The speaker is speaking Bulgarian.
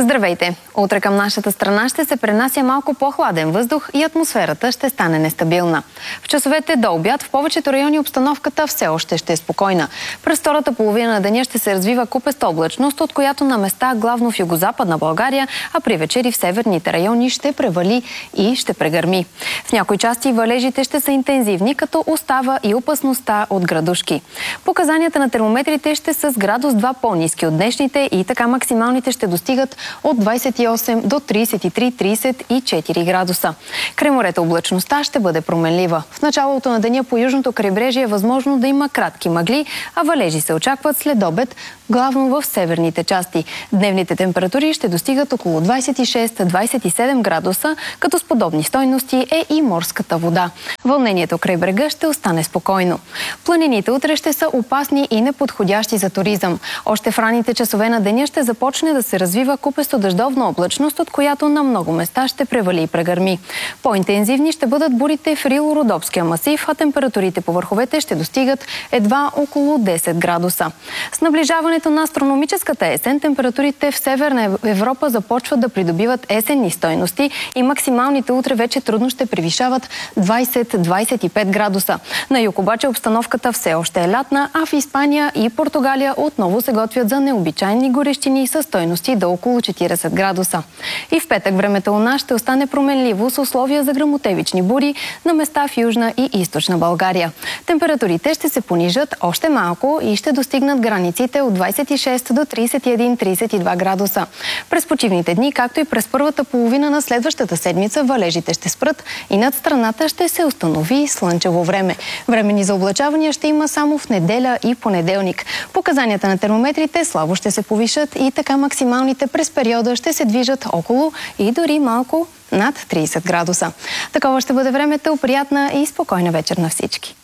Здравейте! Утре към нашата страна ще се пренася малко по-хладен въздух и атмосферата ще стане нестабилна. В часовете до обяд в повечето райони обстановката все още ще е спокойна. През втората половина на деня ще се развива купеста облачност, от която на места главно в югозападна България, а при вечери в северните райони ще превали и ще прегърми. В някои части валежите ще са интензивни, като остава и опасността от градушки. Показанията на термометрите ще са с градус 2 по-ниски от днешните и така максималните ще достигат от 28 до 33-34 градуса. Край морето облачността ще бъде променлива. В началото на деня по южното крайбрежие е възможно да има кратки мъгли, а валежи се очакват след обед, главно в северните части. Дневните температури ще достигат около 26-27 градуса, като с подобни стойности е и морската вода. Вълнението край брега ще остане спокойно. Планините утре ще са опасни и неподходящи за туризъм. Още в ранните часове на деня ще започне да се развива купесто-дъждовна облачност, от която на много места ще превали и прегърми. По-интензивни ще бъдат бурите в Рило-Родопския масив, а температурите по върховете ще достигат едва около 10 градуса. С наближаването на астрономическата есен, температурите в Северна Европа започват да придобиват есенни стойности и максималните утре вече трудно ще превишават 20-25 градуса. На юг обаче обстановката все още е лятна, а в Испания и Португалия отново се готвят за необичайни горещини с стойности до около 40 градуса. И в петък времето у нас ще остане променливо с условия за гръмотевични бури на места в Южна и Източна България. Температурите ще се понижат още малко и ще достигнат границите от 26 до 31-32 градуса. През почивните дни, както и през първата половина на следващата седмица, валежите ще спрат и над страната ще се установи слънчево време. Времени за облачавания ще има само в неделя и понеделник. Показанията на термометрите слабо ще се повишат и така максималните през периода ще се движат около и дори малко над 30 градуса. Такова ще бъде времето. Приятна и спокойна вечер на всички!